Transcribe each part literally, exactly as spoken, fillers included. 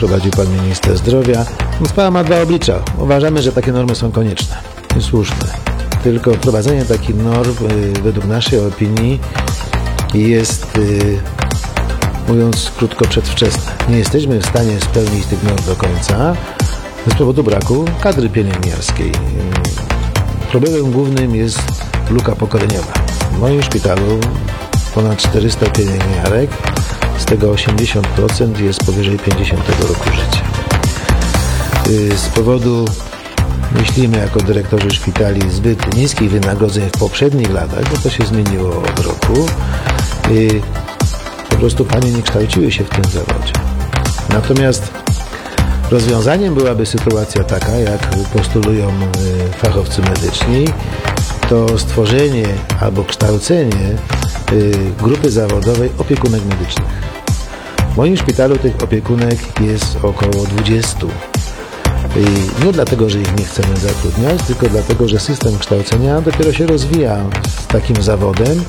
wprowadził pan minister zdrowia. Sprawa ma dwa oblicza. Uważamy, że takie normy są konieczne i słuszne. Tylko wprowadzenie takich norm y, według naszej opinii jest, y, mówiąc krótko, przedwczesne. Nie jesteśmy w stanie spełnić tych norm do końca z powodu braku kadry pielęgniarskiej. Problemem głównym jest luka pokoleniowa. W moim szpitalu ponad czterysta pielęgniarek, z tego osiemdziesiąt procent jest powyżej pięćdziesiątego roku życia. Z powodu, myślimy jako dyrektorzy szpitali, zbyt niskich wynagrodzeń w poprzednich latach, bo to się zmieniło od roku, po prostu panie nie kształciły się w tym zawodzie. Natomiast rozwiązaniem byłaby sytuacja taka, jak postulują fachowcy medyczni, to stworzenie albo kształcenie grupy zawodowej opiekunek medycznych. W moim szpitalu tych opiekunek jest około dwudziestu. I nie dlatego, że ich nie chcemy zatrudniać, tylko dlatego, że system kształcenia dopiero się rozwija z takim zawodem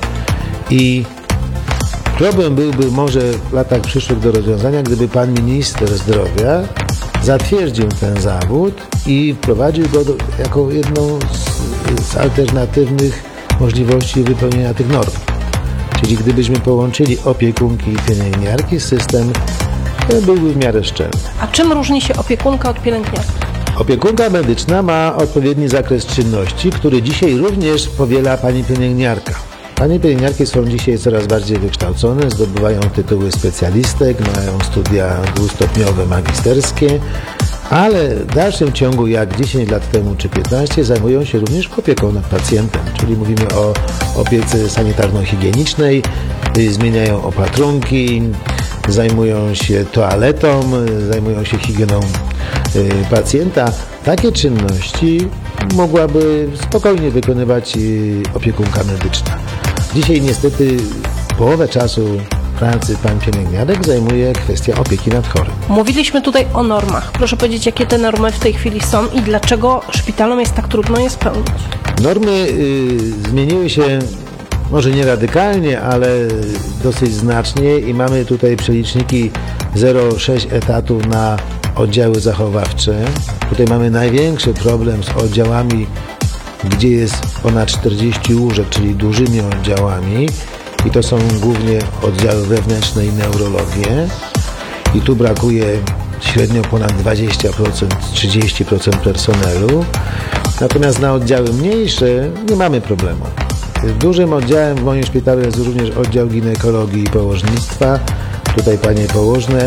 i problem byłby może w latach przyszłych do rozwiązania, gdyby pan minister zdrowia zatwierdził ten zawód i wprowadził go do, jako jedną z, z alternatywnych możliwości wypełnienia tych norm. Czyli gdybyśmy połączyli opiekunki i pielęgniarki, system byłby w miarę szczelny. A czym różni się opiekunka od pielęgniarki? Opiekunka medyczna ma odpowiedni zakres czynności, który dzisiaj również powiela pani pielęgniarka. Panie pielęgniarki są dzisiaj coraz bardziej wykształcone, zdobywają tytuły specjalistek, mają studia dwustopniowe magisterskie, ale w dalszym ciągu, jak dziesięć lat temu czy piętnaście, zajmują się również opieką nad pacjentem, czyli mówimy o opiece sanitarno-higienicznej, zmieniają opatrunki, zajmują się toaletą, zajmują się higieną pacjenta. Takie czynności mogłaby spokojnie wykonywać opiekunka medyczna. Dzisiaj niestety połowę czasu pracy pan pielęgniarek zajmuje kwestia opieki nad chorym. Mówiliśmy tutaj o normach. Proszę powiedzieć, jakie te normy w tej chwili są i dlaczego szpitalom jest tak trudno je spełnić? Normy y, zmieniły się może nie radykalnie, ale dosyć znacznie i mamy tutaj przeliczniki zero przecinek sześć etatów na oddziały zachowawcze. Tutaj mamy największy problem z oddziałami, gdzie jest ponad czterdzieści łóżek, czyli dużymi oddziałami i to są głównie oddziały wewnętrzne i neurologię i tu brakuje średnio ponad dwadzieścia procent, trzydzieści procent personelu. Natomiast na oddziały mniejsze nie mamy problemu. Dużym oddziałem w moim szpitalu jest również oddział ginekologii i położnictwa. Tutaj panie położne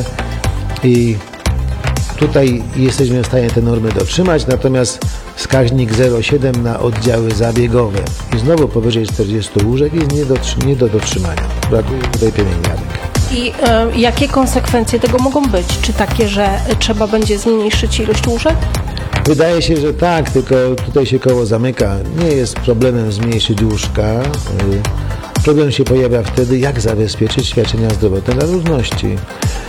i tutaj jesteśmy w stanie te normy dotrzymać, natomiast wskaźnik zero przecinek siedem na oddziały zabiegowe i znowu powyżej czterdziestu łóżek jest nie do, nie do dotrzymania. Brakuje tutaj pielęgniarek. I y, jakie konsekwencje tego mogą być? Czy takie, że trzeba będzie zmniejszyć ilość łóżek? Wydaje się, że tak, tylko tutaj się koło zamyka. Nie jest problemem zmniejszyć łóżka. Problem się pojawia wtedy, jak zabezpieczyć świadczenia zdrowotne dla ludności.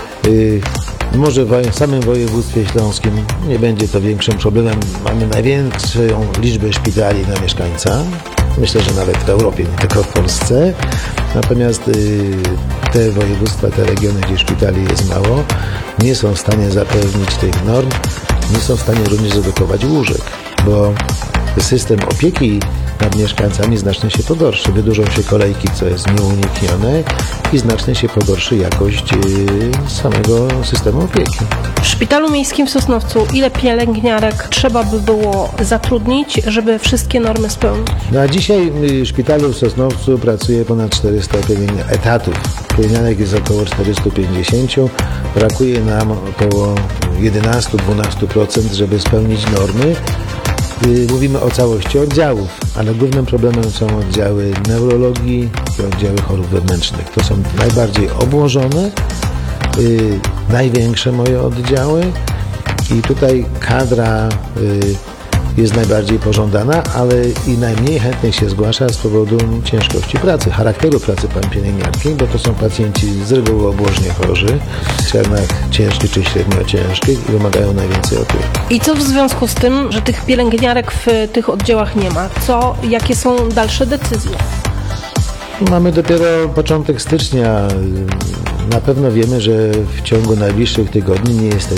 Może w samym województwie śląskim nie będzie to większym problemem. Mamy największą liczbę szpitali na mieszkańca. Myślę, że nawet w Europie, nie tylko w Polsce. Natomiast te województwa, te regiony, gdzie szpitali jest mało, nie są w stanie zapewnić tych norm, nie są w stanie również zredukować łóżek, bo system opieki nad mieszkańcami znacznie się pogorszy. Wydłużą się kolejki, co jest nieuniknione i znacznie się pogorszy jakość samego systemu opieki. W Szpitalu Miejskim w Sosnowcu ile pielęgniarek trzeba by było zatrudnić, żeby wszystkie normy spełnić? No a dzisiaj w szpitalu w Sosnowcu pracuje ponad czterysta pielęgniarek, etatów. Pielęgniarek jest około czterysta pięćdziesiąt. Brakuje nam około jedenaście do dwunastu procent, żeby spełnić normy. Mówimy o całości oddziałów, ale głównym problemem są oddziały neurologii i oddziały chorób wewnętrznych. To są najbardziej obłożone, yy, największe moje oddziały i tutaj kadra yy, jest najbardziej pożądana, ale i najmniej chętnych się zgłasza z powodu ciężkości pracy, charakteru pracy pani pielęgniarki, bo to są pacjenci z reguły obłożnie chorzy, w stanach ciężkich czy średnio ciężkich i wymagają najwięcej opieki. I co w związku z tym, że tych pielęgniarek w tych oddziałach nie ma? Co, jakie są dalsze decyzje? Mamy dopiero początek stycznia. Na pewno wiemy, że w ciągu najbliższych tygodni nie jesteśmy